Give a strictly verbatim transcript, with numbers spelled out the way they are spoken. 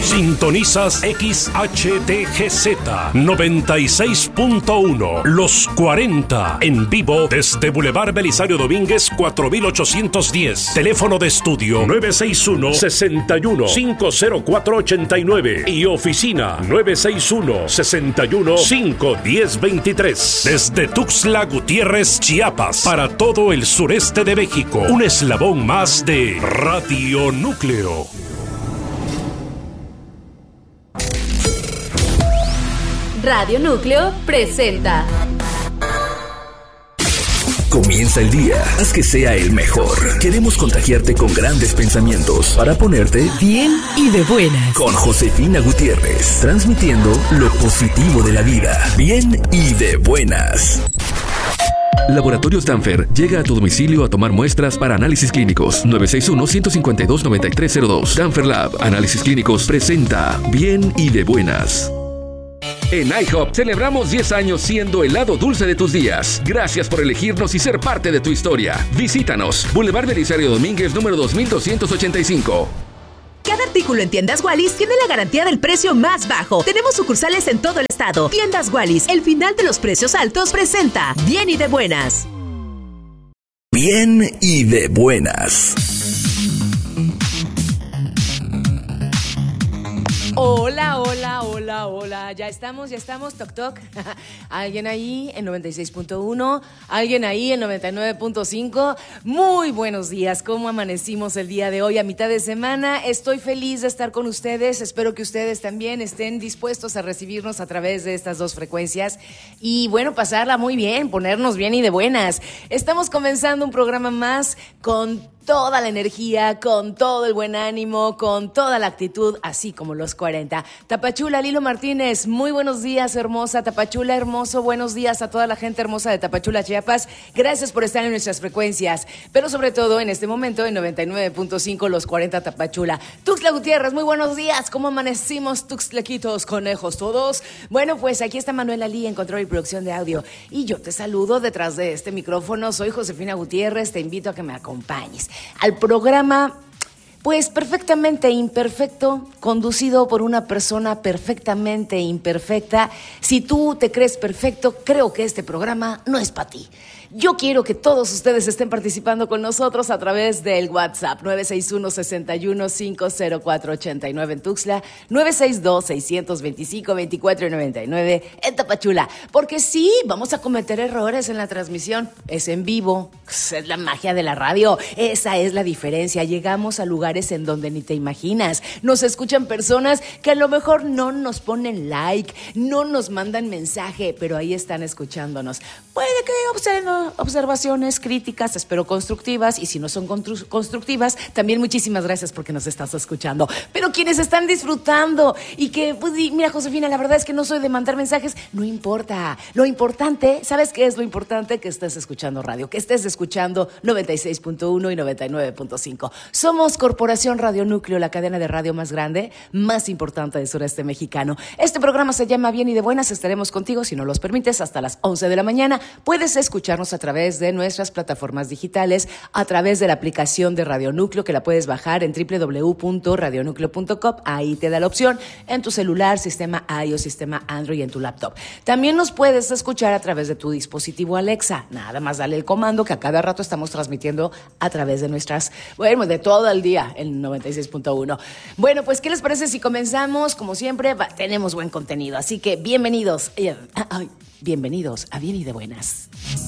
Sintonizas X H T G Z noventa y seis punto uno, Los cuarenta, en vivo desde Boulevard Belisario Domínguez cuatro mil ochocientos diez. Teléfono de estudio nueve seis uno, seis uno, cinco cero cuatro ocho nueve y oficina nueve seis uno, seis uno, cinco uno cero dos tres. Desde Tuxtla Gutiérrez, Chiapas, para todo el sureste de México, un eslabón más de Radio Núcleo. Radio Núcleo presenta. Comienza el día, haz que sea el mejor. Queremos contagiarte con grandes pensamientos para ponerte bien y de buenas. Con Josefina Gutiérrez, transmitiendo lo positivo de la vida. Bien y de buenas. Laboratorios Danfer llega a tu domicilio a tomar muestras para análisis clínicos. nueve seis uno, uno cinco dos, nueve tres cero dos. Danfer Lab, análisis clínicos, presenta Bien y de buenas. En IHOP celebramos diez años siendo el lado dulce de tus días. Gracias por elegirnos y ser parte de tu historia. Visítanos, Boulevard Belisario Domínguez, número dos mil doscientos ochenta y cinco. Cada artículo en Tiendas Wallis tiene la garantía del precio más bajo. Tenemos sucursales en todo el estado. Tiendas Wallis, el final de los precios altos, presenta Bien y de buenas. Bien y de buenas. Hola, hola, hola, hola. Ya estamos, ya estamos, toc toc. ¿Alguien ahí en noventa y seis punto uno? ¿Alguien ahí en noventa y nueve punto cinco? Muy buenos días, ¿cómo amanecimos el día de hoy a mitad de semana? Estoy feliz de estar con ustedes, espero que ustedes también estén dispuestos a recibirnos a través de estas dos frecuencias y bueno, pasarla muy bien, ponernos bien y de buenas. Estamos comenzando un programa más con toda la energía, con todo el buen ánimo, con toda la actitud, así como los cuarenta. Tapachula, Lilo Martínez, muy buenos días, hermosa. Tapachula, hermoso, buenos días a toda la gente hermosa de Tapachula, Chiapas. Gracias por estar en nuestras frecuencias, pero sobre todo en este momento en noventa y nueve punto cinco, los cuarenta Tapachula. Tuxtla Gutiérrez, muy buenos días. ¿Cómo amanecimos, tuxtlequitos, conejos todos? Bueno, pues aquí está Manuela Lee en control y producción de audio. Y yo te saludo detrás de este micrófono. Soy Josefina Gutiérrez, te invito a que me acompañes al programa, pues perfectamente imperfecto, conducido por una persona perfectamente imperfecta. Si tú te crees perfecto, creo que este programa no es para ti. Yo quiero que todos ustedes estén participando con nosotros a través del WhatsApp nueve seis uno, seis uno, cinco cero cuatro ocho nueve en Tuxtla, nueve seis dos, seis dos cinco, dos cuatro nueve nueve en Tapachula. Porque sí, vamos a cometer errores en la transmisión. Es en vivo, es la magia de la radio. Esa es la diferencia. Llegamos a lugares en donde ni te imaginas. Nos escuchan personas que a lo mejor no nos ponen like, no nos mandan mensaje, pero ahí están escuchándonos. Puede que observen observaciones, críticas, espero constructivas, y si no son constru- constructivas, también muchísimas gracias porque nos estás escuchando. Pero quienes están disfrutando y que, pues, mira, Josefina, la verdad es que no soy de mandar mensajes, no importa. Lo importante, ¿sabes qué es lo importante? Que estés escuchando radio, que estés escuchando noventa y seis punto uno y noventa y nueve punto cinco. Somos Corporación Radio Núcleo, la cadena de radio más grande, más importante del sureste mexicano. Este programa se llama Bien y de Buenas. Estaremos contigo, si no los permites, hasta las once de la mañana. Puedes escucharnos a través de nuestras plataformas digitales, a través de la aplicación de Radio Núcleo, que la puedes bajar en doble u doble u doble u punto radio núcleo punto com. Ahí te da la opción en tu celular, sistema iOS, sistema Android y en tu laptop. También nos puedes escuchar a través de tu dispositivo Alexa. Nada más dale el comando, que a cada rato estamos transmitiendo a través de nuestras, bueno, de todo el día en noventa y seis punto uno. Bueno, pues, ¿qué les parece si comenzamos? Como siempre, va, tenemos buen contenido, así que bienvenidos. Ay, bienvenidos a Bien y de Buenas.